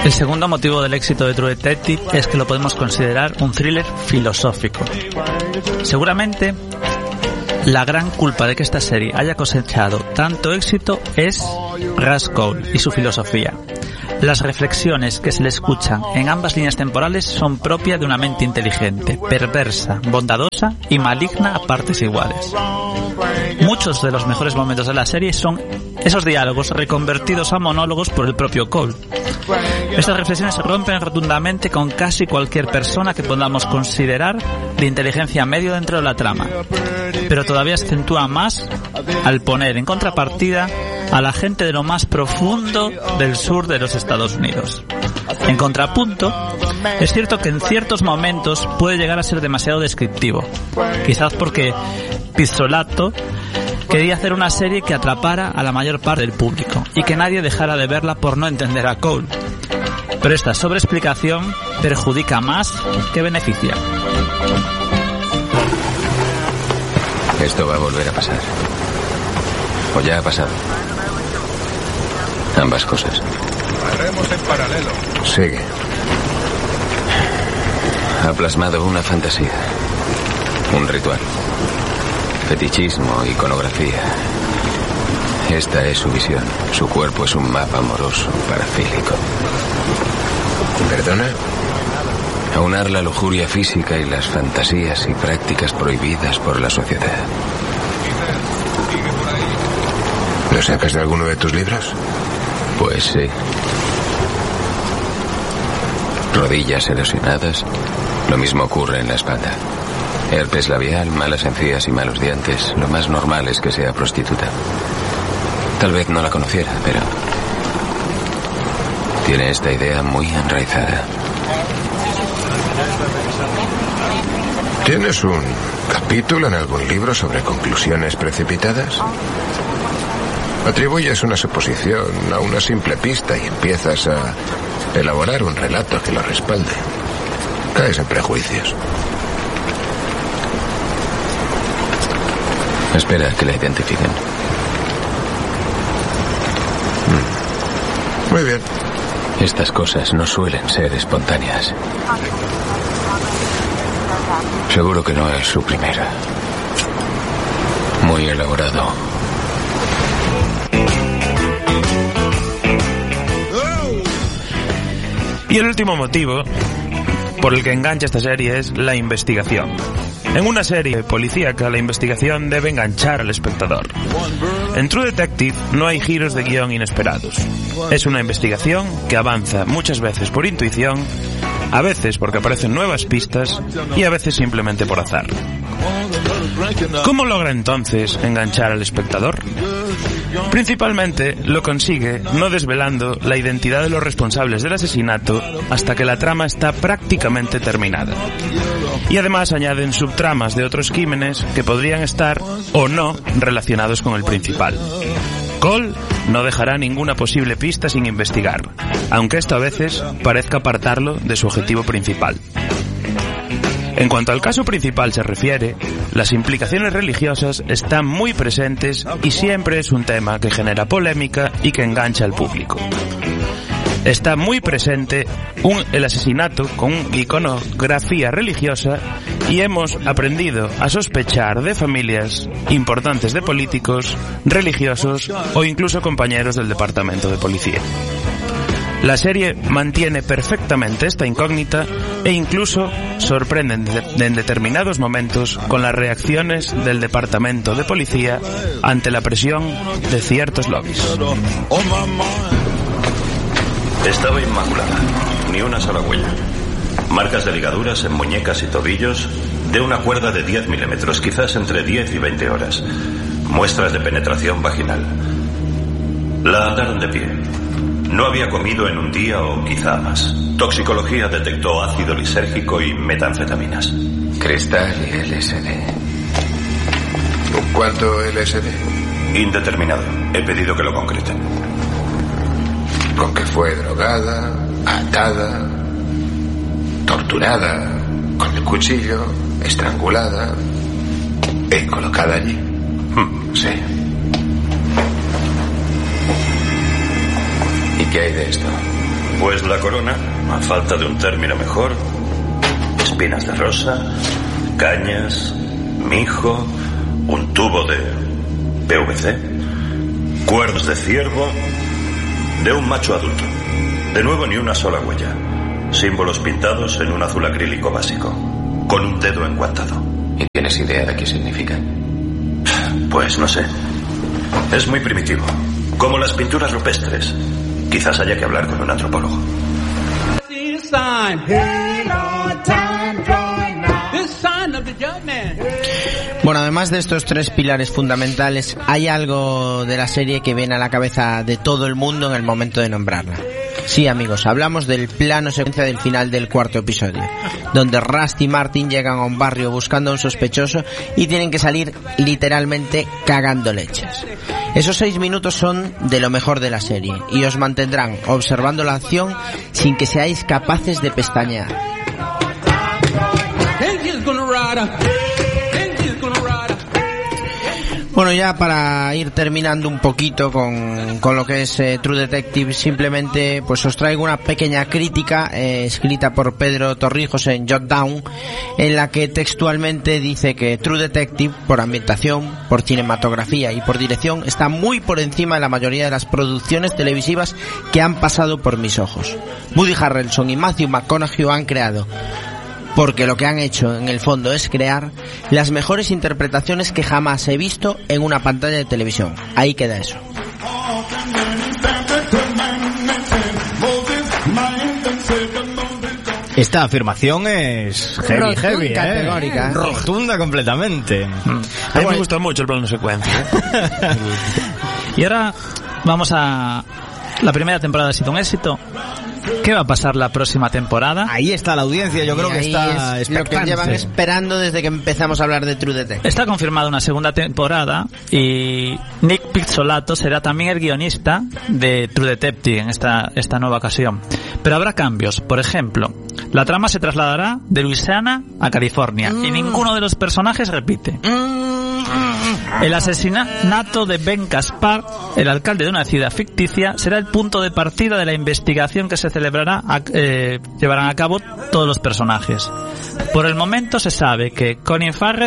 El segundo motivo del éxito de True Detective es que lo podemos considerar un thriller filosófico. Seguramente, la gran culpa de que esta serie haya cosechado tanto éxito es Rus Cohle y su filosofía. Las reflexiones que se le escuchan en ambas líneas temporales son propias de una mente inteligente, perversa, bondadosa y maligna a partes iguales. Muchos de los mejores momentos de la serie son esos diálogos reconvertidos a monólogos por el propio Cohle. Estas reflexiones rompen rotundamente con casi cualquier persona que podamos considerar de inteligencia medio dentro de la trama, pero todavía se acentúa más al poner en contrapartida a la gente de lo más profundo del sur de los Estados Unidos. En contrapunto, es cierto que en ciertos momentos puede llegar a ser demasiado descriptivo, quizás porque Pizzolato quería hacer una serie que atrapara a la mayor parte del público y que nadie dejara de verla por no entender a Cohle. Pero esta sobreexplicación perjudica más que beneficia. Esto va a volver a pasar. O ya ha pasado. Ambas cosas. Haremos en paralelo. Sigue. Ha plasmado una fantasía. Un ritual. Fetichismo, iconografía. Esta es su visión. Su cuerpo es un mapa amoroso, parafílico. ¿Perdona? Aunar la lujuria física y las fantasías y prácticas prohibidas por la sociedad. ¿Lo sacas de alguno de tus libros? Pues sí. Rodillas erosionadas. Lo mismo ocurre en la espalda. Herpes labial, malas encías y malos dientes. Lo más normal es que sea prostituta. Tal vez no la conociera, pero tiene esta idea muy enraizada. ¿Tienes un capítulo en algún libro sobre conclusiones precipitadas? Atribuyes una suposición a una simple pista y empiezas a elaborar un relato que lo respalde. Caes en prejuicios. Espera que la identifiquen. Muy bien. Estas cosas no suelen ser espontáneas. Seguro que no es su primera. Muy elaborado. Y el último motivo por el que engancha esta serie es la investigación. En una serie policíaca, la investigación debe enganchar al espectador. En True Detective no hay giros de guión inesperados. Es una investigación que avanza muchas veces por intuición, a veces porque aparecen nuevas pistas y a veces simplemente por azar. ¿Cómo logra entonces enganchar al espectador? Principalmente lo consigue no desvelando la identidad de los responsables del asesinato hasta que la trama está prácticamente terminada. Y además añaden subtramas de otros crímenes que podrían estar o no relacionados con el principal. Cohle no dejará ninguna posible pista sin investigar, aunque esto a veces parezca apartarlo de su objetivo principal. En cuanto al caso principal se refiere, las implicaciones religiosas están muy presentes y siempre es un tema que genera polémica y que engancha al público. Está muy presente el asesinato con iconografía religiosa y hemos aprendido a sospechar de familias importantes de políticos, religiosos o incluso compañeros del departamento de policía. La serie mantiene perfectamente esta incógnita e incluso sorprende en determinados momentos con las reacciones del departamento de policía ante la presión de ciertos lobbies. Estaba inmaculada, ni una sola huella. Marcas de ligaduras en muñecas y tobillos de una cuerda de 10 milímetros, quizás entre 10 y 20 horas. Muestras de penetración vaginal. La ataron de pie. No había comido en un día o quizá más. Toxicología detectó ácido lisérgico y metanfetaminas. Cristal y LSD. ¿Cuánto LSD? Indeterminado. He pedido que lo concreten. ¿Con que fue drogada, atada, torturada, con el cuchillo, estrangulada y colocada allí? Sí. ¿Y qué hay de esto? Pues la corona, a falta de un término mejor, espinas de rosa, cañas, mijo, un tubo de PVC, cuernos de ciervo, de un macho adulto. De nuevo ni una sola huella. Símbolos pintados en un azul acrílico básico, con un dedo enguantado. ¿Y tienes idea de qué significa? Pues no sé. Es muy primitivo, como las pinturas rupestres. Quizás haya que hablar con un antropólogo. Bueno, además de estos tres pilares fundamentales, hay algo de la serie que viene a la cabeza de todo el mundo en el momento de nombrarla. Sí, amigos, hablamos del plano secuencia del final del cuarto episodio, donde Rusty y Martin llegan a un barrio buscando a un sospechoso y tienen que salir literalmente cagando leches. Esos 6 minutos son de lo mejor de la serie y os mantendrán observando la acción sin que seáis capaces de pestañear. Bueno, ya para ir terminando un poquito con lo que es True Detective, simplemente pues os traigo una pequeña crítica escrita por Pedro Torrijos en Jot Down, en la que textualmente dice que True Detective, por ambientación, por cinematografía y por dirección, está muy por encima de la mayoría de las producciones televisivas que han pasado por mis ojos. Woody Harrelson y Matthew McConaughey han creado, porque lo que han hecho en el fondo es crear las mejores interpretaciones que jamás he visto en una pantalla de televisión. Ahí queda eso. Esta afirmación es heavy, categórica, rotunda completamente. A mí me gusta mucho el plano secuencia. Y ahora vamos a... La primera temporada ha sido un éxito. ¿Qué va a pasar la próxima temporada? Ahí está la audiencia, yo creo que está es lo que llevan esperando desde que empezamos a hablar de True Detective. Está confirmada una segunda temporada y Nick Pizzolatto será también el guionista de True Detective en esta nueva ocasión. Pero habrá cambios. Por ejemplo, la trama se trasladará de Luisiana a California y ninguno de los personajes repite. El asesinato de Ben Caspar, el alcalde de una ciudad ficticia, será el punto de partida de la investigación que se llevarán a cabo todos los personajes. Por el momento se sabe que Colin Farrell,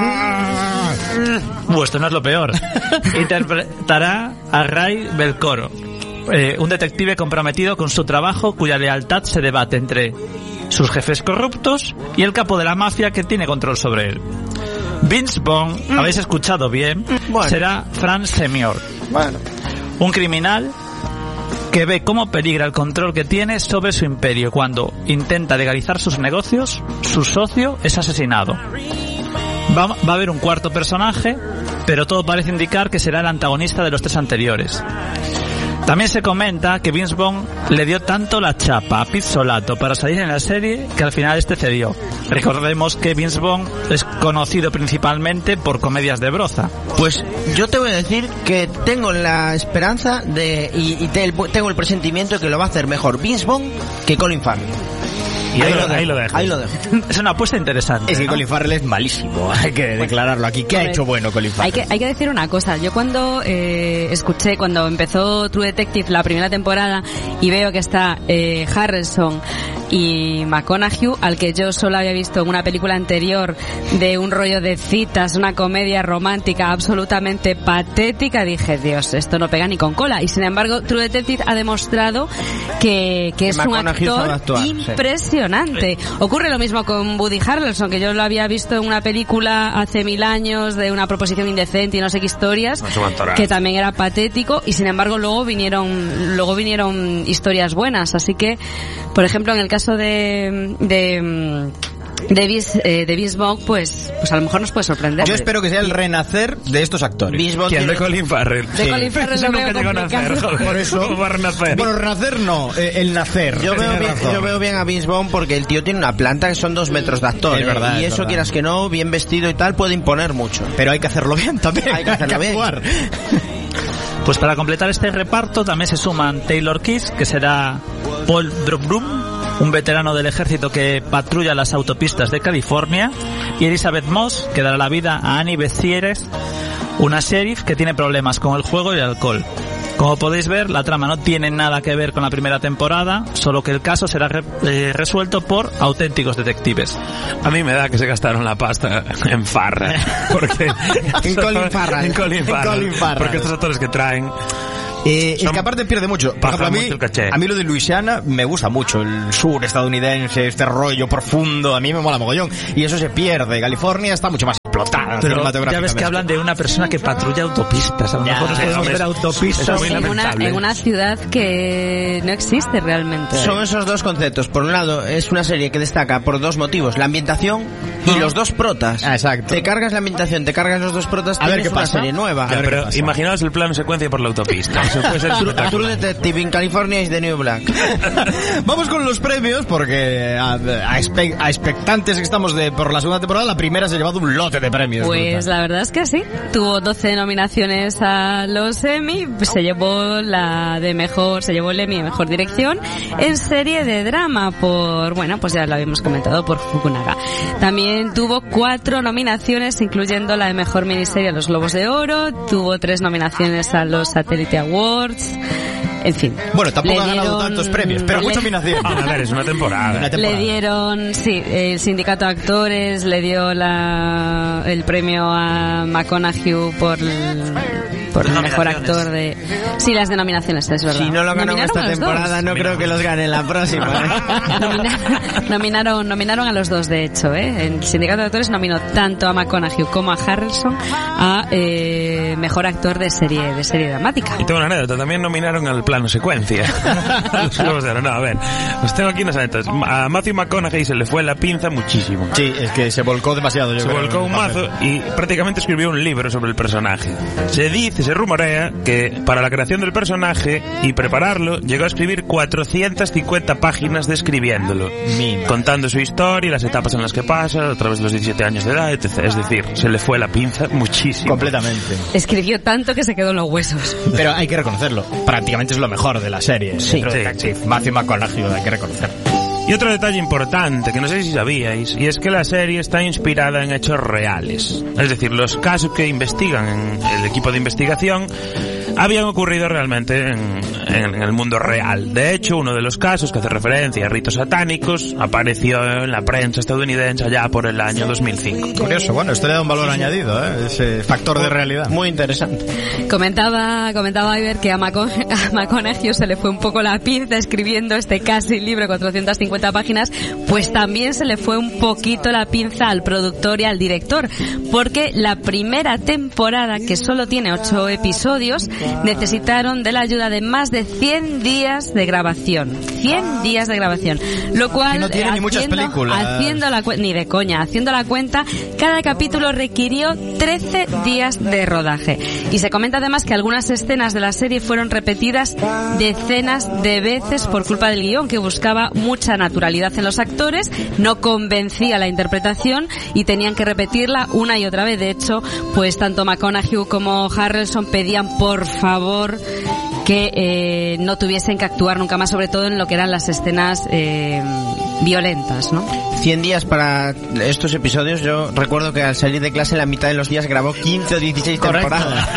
esto no es lo peor, interpretará a Ray Belcoro, un detective comprometido con su trabajo cuya lealtad se debate entre sus jefes corruptos y el capo de la mafia que tiene control sobre él. Vince Vaughn, habéis escuchado bien, será Frank Senior, un criminal que ve cómo peligra el control que tiene sobre su imperio. Cuando intenta legalizar sus negocios, su socio es asesinado. Va a haber un cuarto personaje, pero todo parece indicar que será el antagonista de los 3 anteriores. También se comenta que Vince Vaughn le dio tanto la chapa a Pizzolatto para salir en la serie que al final este cedió. Recordemos que Vince Vaughn es conocido principalmente por comedias de broza. Pues yo te voy a decir que tengo la esperanza tengo el presentimiento de que lo va a hacer mejor Vince Vaughn que Colin Farrell. Y ahí lo dejo. Es una apuesta interesante. Es que Colin Farrell es malísimo, hay que declararlo aquí. ¿Qué ha hecho bueno Colin Farrell? Hay que decir una cosa. Yo cuando cuando empezó True Detective la primera temporada y veo que está Harrelson y McConaughey, al que yo solo había visto en una película anterior de un rollo de citas, una comedia romántica absolutamente patética, dije, Dios, esto no pega ni con cola. Y sin embargo, True Detective ha demostrado que es un actor impresionante. Sí. Ocurre lo mismo con Woody Harrelson, que yo lo había visto en una película hace 1000 años de una proposición indecente y no sé qué historias, que también era patético, y sin embargo luego vinieron historias buenas. Así que, por ejemplo, en el caso de Vince Vaughn, pues a lo mejor nos puede sorprender. Yo espero que sea el renacer de estos actores. ¿Quién? De Colin Farrell. De Colin Farrell lo veo complicado. Por eso va a renacer. Bueno, renacer no, el nacer. Yo veo bien a Vince Vaughn porque el tío tiene una planta que son 2 metros de actor. Es verdad, y eso, verdad, quieras que no, bien vestido y tal, puede imponer mucho. Pero hay que hacerlo bien también. Hay que hacerlo bien. Pues para completar este reparto también se suman Taylor Kiss, que será Paul Brookbrum, un veterano del ejército que patrulla las autopistas de California, y Elizabeth Moss, que dará la vida a Annie Bezieres, una sheriff que tiene problemas con el juego y el alcohol. Como podéis ver, la trama no tiene nada que ver con la primera temporada, solo que el caso será resuelto por auténticos detectives. A mí me da que se gastaron la pasta en Farrah. Porque en Colin Farrell. En Colin Farrell. Porque estos actores que traen... es que aparte pierde mucho. Por ejemplo, a mí lo de Luisiana me gusta mucho. El sur estadounidense, este rollo profundo, a mí me mola mogollón. Y eso se pierde. California está mucho más explotada. Pero ya ves que hablan de una persona que patrulla autopistas. A lo mejor nos podemos ver autopistas en una ciudad que no existe realmente. Son esos dos conceptos. Por un lado, es una serie que destaca por dos motivos: la ambientación y los dos protas. Exacto. Te cargas la ambientación, te cargas los dos protas, a ver qué una pasa. serie nueva. Ya, pero imaginaos el plano secuencia por la autopista. Eso puede ser True Detective in California is the New Black. Vamos con los premios, porque a expectantes que estamos por la segunda temporada, la primera se ha llevado un lote de premios. Pues la verdad es que sí. Tuvo 12 nominaciones a los Emmy, se llevó el Emmy de Mejor Dirección en serie de drama pues ya lo habíamos comentado, por Fukunaga. También tuvo 4 nominaciones, incluyendo la de Mejor Miniserie a los Globos de Oro, tuvo 3 nominaciones a los Satellite Awards. En fin. Bueno, tampoco ha ganado tantos premios, pero mucha nominación. A ver, es una temporada. Le dieron, el sindicato de actores le dio el premio a McConaughey por el mejor actor de... Sí, las denominaciones, es verdad. Si no lo ganó esta temporada, no creo que los gane la próxima. Nominaron a los dos, de hecho, El sindicato de actores nominó tanto a McConaughey como a Harrelson a mejor actor de serie dramática. Y tengo una anécdota, también nominaron al plano secuencia. A ver, pues tengo aquí unas anécdotas. A Matthew McConaughey se le fue la pinza muchísimo. Sí, es que se volcó demasiado. Se volcó un mazo y prácticamente escribió un libro sobre el personaje. Se rumorea que para la creación del personaje y prepararlo llegó a escribir 450 páginas describiéndolo, contando su historia y las etapas en las que pasa a través de los 17 años de edad, etc. Es decir, se le fue la pinza muchísimo. Completamente. Escribió tanto que se quedó en los huesos. Pero hay que reconocerlo, prácticamente es lo mejor de la serie. Sí. Matthew McConaughey, hay que reconocerlo. Y otro detalle importante, que no sé si sabíais, y es que la serie está inspirada en hechos reales. Es decir, los casos que investigan en el equipo de investigación habían ocurrido realmente en el mundo real. De hecho, uno de los casos que hace referencia a ritos satánicos apareció en la prensa estadounidense allá por el año 2005. Curioso, bueno, esto le da un valor añadido, ese factor de realidad. Muy interesante. Comentaba Iber que a McConaughey se le fue un poco la pinza escribiendo este casi libro, 450 páginas, pues también se le fue un poquito la pinza al productor y al director, porque la primera temporada, que solo tiene 8 episodios, necesitaron de la ayuda de más de 100 días de grabación. 100 días de grabación. Lo cual, que no tiene ni muchas películas. Ni de coña, haciendo la cuenta, cada capítulo requirió 13 días de rodaje. Y se comenta además que algunas escenas de la serie fueron repetidas decenas de veces por culpa del guión, que buscaba mucha naturalidad en los actores, no convencía la interpretación y tenían que repetirla una y otra vez. De hecho, pues tanto McConaughey como Harrelson pedían por favor que no tuviesen que actuar nunca más, sobre todo en lo que eran las escenas violentas, ¿no? 100 días para estos episodios. Yo recuerdo que al salir de clase la mitad de los días grabó 15 o 16 temporadas.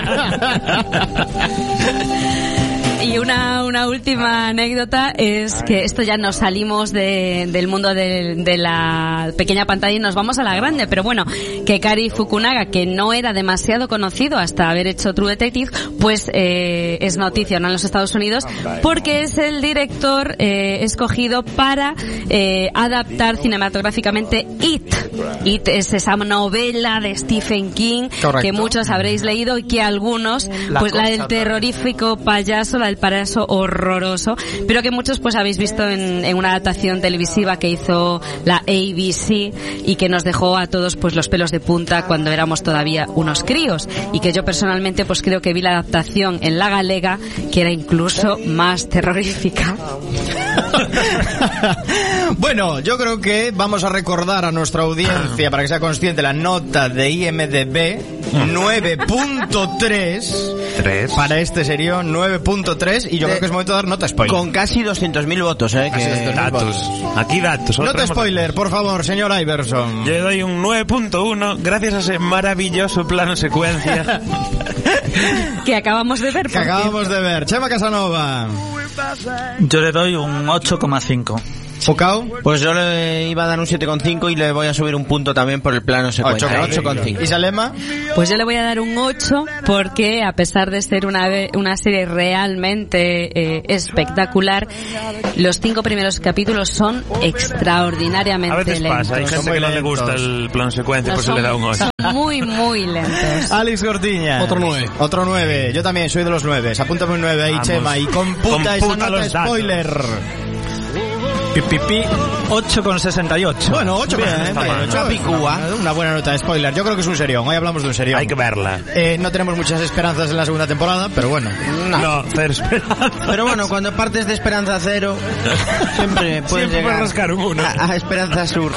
Y una última anécdota es que esto ya nos salimos del mundo de la pequeña pantalla y nos vamos a la grande, pero bueno, que Cary Fukunaga, que no era demasiado conocido hasta haber hecho True Detective, pues es noticia, ¿no?, en los Estados Unidos, porque es el director escogido para adaptar cinematográficamente It. It es esa novela de Stephen King. Correcto. Que muchos habréis leído y que algunos, pues la del terrorífico payaso, la del payaso horroroso, pero que muchos pues habéis visto en una adaptación televisiva que hizo la ABC y que nos dejó a todos pues los pelos de punta cuando éramos todavía unos críos, y que yo personalmente pues creo que vi la adaptación en la galega, que era incluso más terrorífica. Bueno, yo creo que vamos a recordar a nuestra audiencia, para que sea consciente, la nota de IMDb 9.3 para este serio, 9.3, y yo creo que es momento de dar nota spoiler. Con casi 200.000 votos, datos. Aquí datos. Nota spoiler, por favor, señor Iverson. Yo doy un 9.1 gracias a ese maravilloso plano secuencia. que acabamos de ver. Que acabamos de ver. Chema Casanova. Yo le doy un 8,5. ¿Focao? Pues yo le iba a dar un 7,5 y le voy a subir un punto también por el plano secuencia. 8,5. ¿Y Salema? Pues yo le voy a dar un 8 porque a pesar de ser una serie realmente espectacular, los 5 primeros capítulos son extraordinariamente lentos. A veces pasa, hay gente que no le gusta el plano secuencia, pues se le da un 8. Son muy, muy lentos. Alex Gordiña. Otro 9. Otro 9. Yo también soy de los 9. Apúntame un 9 ahí, vamos. Chema. Y computa esa nota spoiler. 8,68. Bueno, 8 bien, una buena nota de spoiler. Yo creo que es un serión. Hoy hablamos de un serión. Hay que verla. No tenemos muchas esperanzas en la segunda temporada, pero bueno. No, cero esperanza. Pero bueno, cuando partes de esperanza cero, siempre puedes llegar rascar un 1. a esperanza sur.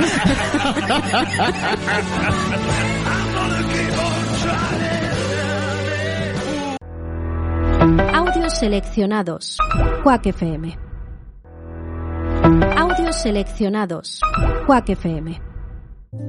Audios seleccionados. Quack FM. Audios seleccionados. Quack FM.